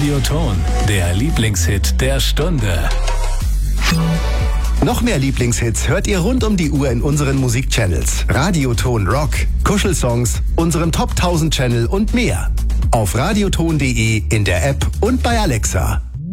Radioton, der Lieblingshit der Stunde. Noch mehr Lieblingshits hört ihr rund um die Uhr in unseren Musikchannels. Radioton Rock, Kuschelsongs, unserem Top 1000 Channel und mehr. Auf radioton.de, in der App und bei Alexa.